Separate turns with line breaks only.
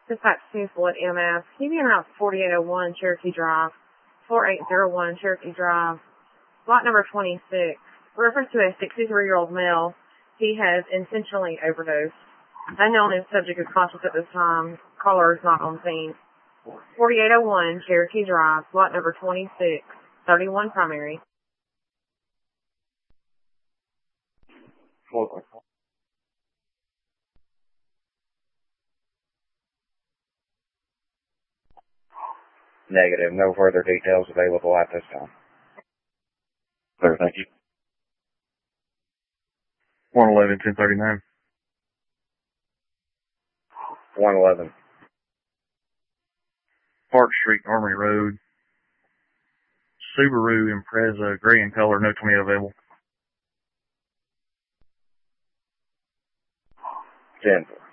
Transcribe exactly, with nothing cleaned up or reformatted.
Dispatch two, Floyd M S. He be in route forty-eight oh one Cherokee Drive, forty-eight oh one Cherokee Drive, lot number twenty-six. Reference to a sixty-three-year-old male. He has intentionally overdosed. Unknown is subject is conscious at this time. Caller is not on scene. forty-eight oh one Cherokee Drive, lot number twenty-six, thirty-one primary.
Hold on. Negative. No further details available at this time.
Sir, thank you.
one eleven, ten thirty-nine.
one eleven.
Park Street, Armory Road. Subaru Impreza, gray in color, no twenty available.
Denver.